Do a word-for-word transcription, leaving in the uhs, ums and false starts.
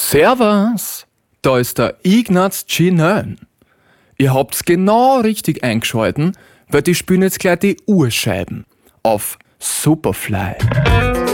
Servus, da ist der Ignaz G neun. Ihr habt's genau richtig eingeschalten, weil die spielen jetzt gleich die Urscheiben auf Superfly.